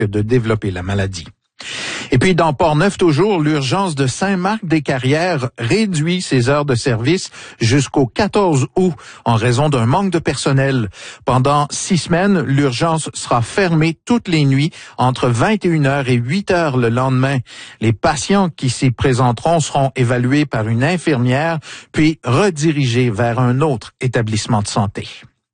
de développer la maladie. Et puis, dans Port-Neuf, toujours, l'urgence de Saint-Marc-des-Carrières réduit ses heures de service jusqu'au 14 août en raison d'un manque de personnel. Pendant 6 semaines, l'urgence sera fermée toutes les nuits entre 21h et 8h le lendemain. Les patients qui s'y présenteront seront évalués par une infirmière, puis redirigés vers un autre établissement de santé.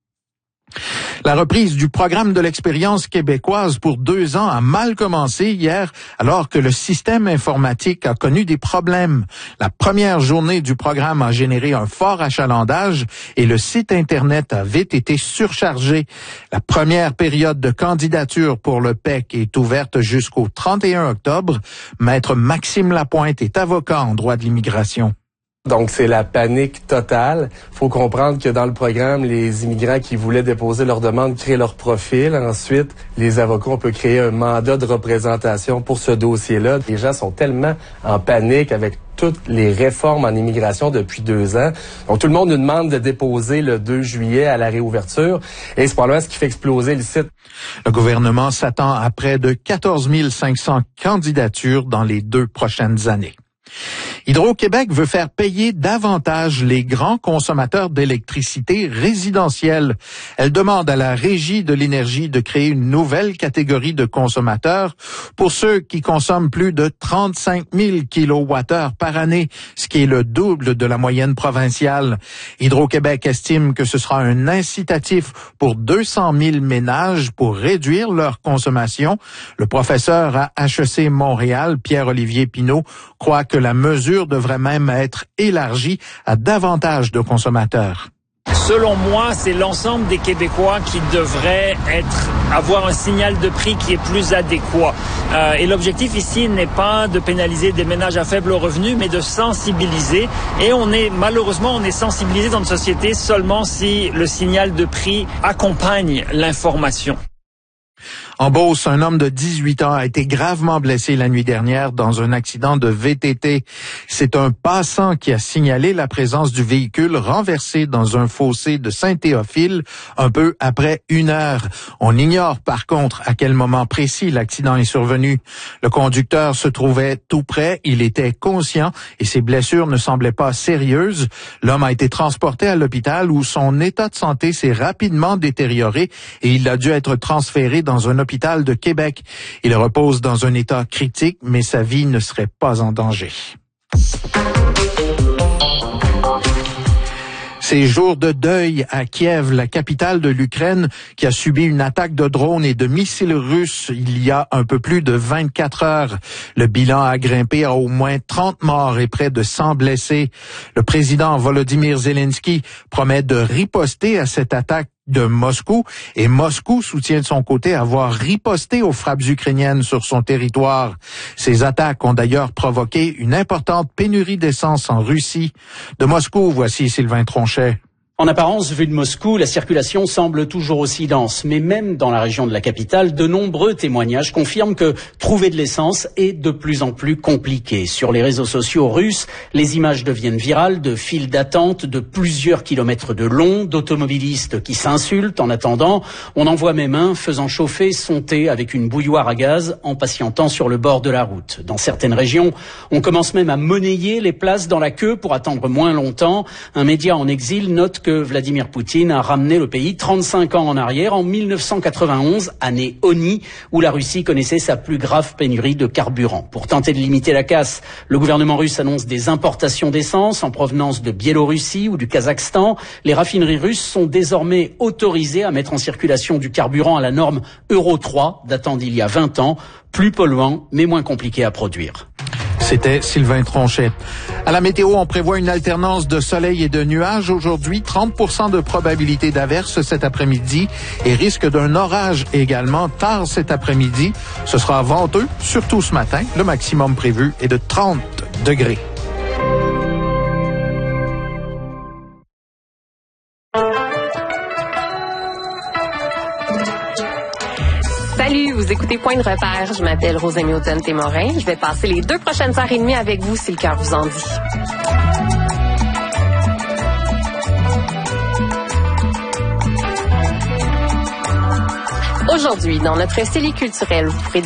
La reprise du programme de l'expérience québécoise pour 2 ans a mal commencé hier, alors que le système informatique a connu des problèmes. La première journée du programme a généré un fort achalandage et le site Internet a vite été surchargé. La première période de candidature pour le PEC est ouverte jusqu'au 31 octobre. Maître Maxime Lapointe est avocat en droit de l'immigration. Donc, c'est la panique totale. Faut comprendre que dans le programme, les immigrants qui voulaient déposer leur demande créent leur profil. Ensuite, les avocats, on peut créer un mandat de représentation pour ce dossier-là. Les gens sont tellement en panique avec toutes les réformes en immigration depuis 2 ans. Donc, tout le monde nous demande de déposer le 2 juillet à la réouverture. Et c'est probablement ce qui fait exploser le site. Le gouvernement s'attend à près de 14 500 candidatures dans les 2 prochaines années. Hydro-Québec veut faire payer davantage les grands consommateurs d'électricité résidentielle. Elle demande à la Régie de l'énergie de créer une nouvelle catégorie de consommateurs pour ceux qui consomment plus de 35 000 kWh par année, ce qui est le double de la moyenne provinciale. Hydro-Québec estime que ce sera un incitatif pour 200 000 ménages pour réduire leur consommation. Le professeur à HEC Montréal, Pierre-Olivier Pinault, croit que la mesure devrait même être élargie à davantage de consommateurs. Selon moi, c'est l'ensemble des Québécois qui devraient avoir un signal de prix qui est plus adéquat. Et l'objectif ici n'est pas de pénaliser des ménages à faible revenu, mais de sensibiliser. Et malheureusement, on est sensibilisé dans notre société seulement si le signal de prix accompagne l'information. En Beauce, un homme de 18 ans a été gravement blessé la nuit dernière dans un accident de VTT. C'est un passant qui a signalé la présence du véhicule renversé dans un fossé de Saint-Théophile un peu après 1 heure. On ignore par contre à quel moment précis l'accident est survenu. Le conducteur se trouvait tout près, il était conscient et ses blessures ne semblaient pas sérieuses. L'homme a été transporté à l'hôpital où son état de santé s'est rapidement détérioré et il a dû être transféré dans un hôpital de Québec. Il repose dans un état critique, mais sa vie ne serait pas en danger. Ces jours de deuil à Kiev, la capitale de l'Ukraine, qui a subi une attaque de drones et de missiles russes il y a un peu plus de 24 heures. Le bilan a grimpé à au moins 30 morts et près de 100 blessés. Le président Volodymyr Zelensky promet de riposter à cette attaque de Moscou, et Moscou soutient de son côté avoir riposté aux frappes ukrainiennes sur son territoire. Ces attaques ont d'ailleurs provoqué une importante pénurie d'essence en Russie. De Moscou, voici Sylvain Tronchet. En apparence, vu de Moscou, la circulation semble toujours aussi dense. Mais même dans la région de la capitale, de nombreux témoignages confirment que trouver de l'essence est de plus en plus compliqué. Sur les réseaux sociaux russes, les images deviennent virales de files d'attente de plusieurs kilomètres de long, d'automobilistes qui s'insultent en attendant. On en voit même un faisant chauffer son thé avec une bouilloire à gaz en patientant sur le bord de la route. Dans certaines régions, on commence même à monnayer les places dans la queue pour attendre moins longtemps. Un média en exil note que Vladimir Poutine a ramené le pays 35 ans en arrière, en 1991, année Oni, où la Russie connaissait sa plus grave pénurie de carburant. Pour tenter de limiter la casse, le gouvernement russe annonce des importations d'essence en provenance de Biélorussie ou du Kazakhstan. Les raffineries russes sont désormais autorisées à mettre en circulation du carburant à la norme Euro 3, datant d'il y a 20 ans, plus polluant mais moins compliqué à produire. C'était Sylvain Tronchet. À la météo, on prévoit une alternance de soleil et de nuages. Aujourd'hui, 30% de probabilité d'averse cet après-midi et risque d'un orage également tard cet après-midi. Ce sera venteux, surtout ce matin. Le maximum prévu est de 30 degrés. Salut, vous écoutez Point de repère. Je m'appelle Rosemary Houghton-Témorin. Je vais passer les 2 prochaines heures et demie avec vous si le cœur vous en dit. Aujourd'hui, dans notre série culturelle, vous pourrez